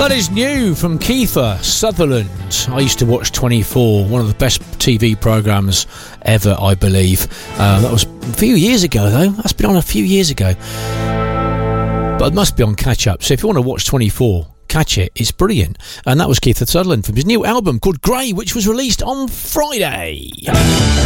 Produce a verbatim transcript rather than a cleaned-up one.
That is new from Kiefer Sutherland. I used to watch twenty-four, one of the best T V programmes ever, I believe. Uh, that was a few years ago, though. That's been on a few years ago. But it must be on catch-up. So if you want to watch twenty-four, catch it. It's brilliant. And that was Kiefer Sutherland from his new album called Grey, which was released on Friday.